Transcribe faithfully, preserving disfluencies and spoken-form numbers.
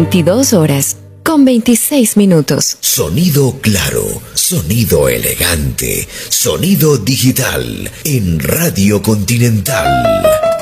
veintidós horas con veintiséis minutos. Sonido claro, sonido elegante, sonido digital en Radio Continental.